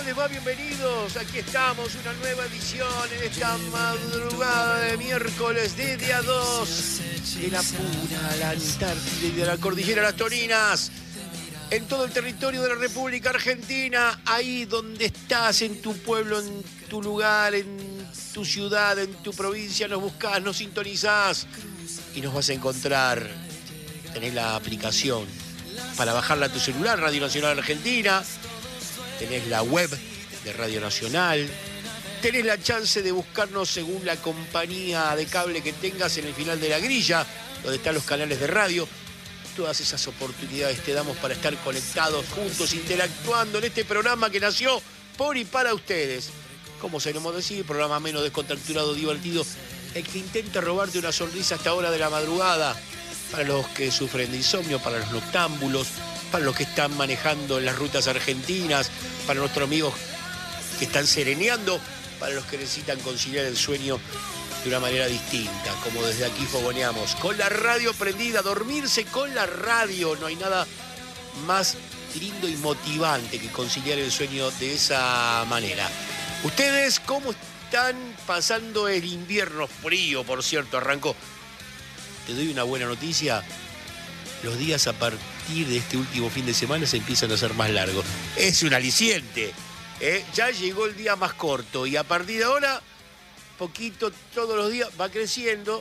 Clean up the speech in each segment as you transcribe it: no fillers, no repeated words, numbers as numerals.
les va? Bienvenidos. Aquí estamos, una nueva edición en esta madrugada de miércoles de día 2 de la Puna, la Antártida y de la Cordillera Las Toninas. En todo el territorio de la República Argentina, ahí donde estás, en tu pueblo, en tu lugar, en tu ciudad, en tu provincia, nos buscás, nos sintonizás y nos vas a encontrar. Tenés la aplicación para bajarla a tu celular, Radio Nacional Argentina. Tenés la web de Radio Nacional. Tenés la chance de buscarnos según la compañía de cable que tengas en el final de la grilla, donde están los canales de radio. Todas esas oportunidades te damos para estar conectados juntos, interactuando en este programa que nació por y para ustedes. Como solemos decir, programa menos descontracturado, divertido, el que intenta robarte una sonrisa a esta hora de la madrugada. Para los que sufren de insomnio, para los noctámbulos, para los que están manejando en las rutas argentinas, para nuestros amigos que están sereneando, para los que necesitan conciliar el sueño de una manera distinta, como desde aquí fogoneamos, con la radio prendida, dormirse con la radio. No hay nada más lindo y motivante que conciliar el sueño de esa manera. ¿Ustedes cómo están pasando el invierno frío? Por cierto, arrancó. Te doy una buena noticia. Los días a partir de este último fin de semana se empiezan a hacer más largos. Es un aliciente. Ya llegó el día más corto y a partir de ahora, poquito todos los días va creciendo.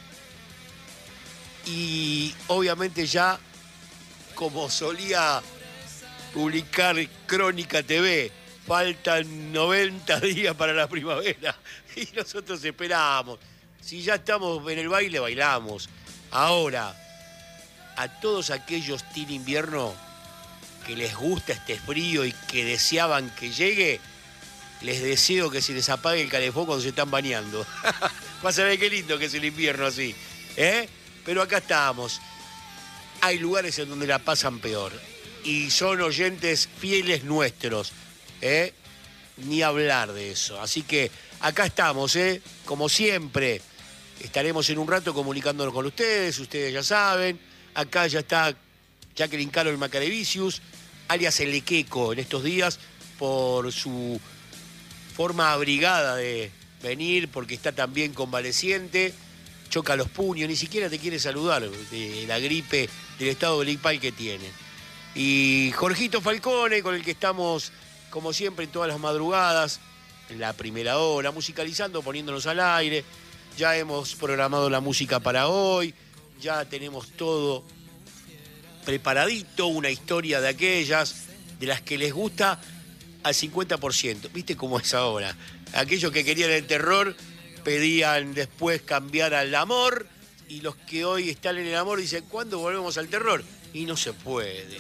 Y obviamente ya, como solía publicar Crónica TV, faltan 90 días para la primavera y nosotros esperamos. Si ya estamos en el baile, bailamos. Ahora, a todos aquellos team invierno que les gusta este frío y que deseaban que llegue, les deseo que se les apague el calefón cuando se están bañando. Vas a ver qué lindo que es el invierno así. Pero acá estamos. Hay lugares en donde la pasan peor. Y son oyentes fieles nuestros. Ni hablar de eso. Así que acá estamos, como siempre. Estaremos en un rato comunicándonos con ustedes ya saben. Acá ya está Jacqueline Carol Macarevicius, alias El Equeco, en estos días, por su forma abrigada de venir, porque está también convaleciente, choca los puños, ni siquiera te quiere saludar de la gripe, del estado gripal que tiene. Y Jorgito Falcone, con el que estamos, como siempre, en todas las madrugadas, en la primera hora, musicalizando, poniéndonos al aire. Ya hemos programado la música para hoy, ya tenemos todo preparadito, una historia de aquellas, de las que les gusta al 50%. ¿Viste cómo es ahora? Aquellos que querían el terror pedían después cambiar al amor, y los que hoy están en el amor dicen, ¿cuándo volvemos al terror? Y no se puede.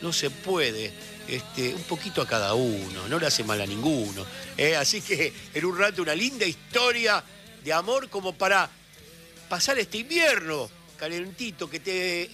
Un poquito a cada uno, no le hace mal a ninguno. Así que en un rato una linda historia de amor como para pasar este invierno calentito, que te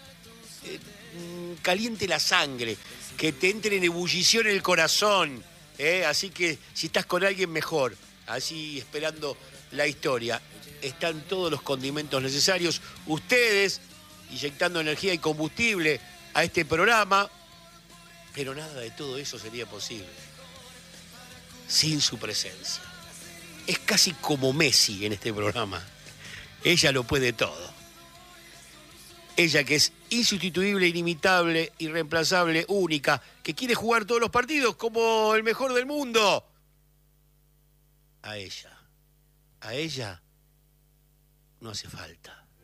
caliente la sangre, que te entre en ebullición el corazón. Así que si estás con alguien, mejor. Así esperando la historia. Están todos los condimentos necesarios. Ustedes inyectando energía y combustible a este programa. Pero nada de todo eso sería posible sin su presencia. Es casi como Messi en este programa. Ella lo puede todo. Ella que es insustituible, inimitable, irreemplazable, única, que quiere jugar todos los partidos como el mejor del mundo. A ella no hace falta.